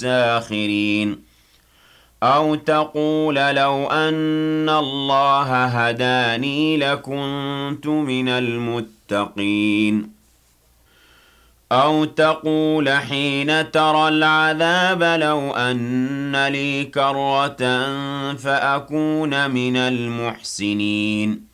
الساخرين أو تقول لو أن الله هداني لكنت من المتقين أو تقول حين ترى العذاب لو أن لي كرة فأكون من المحسنين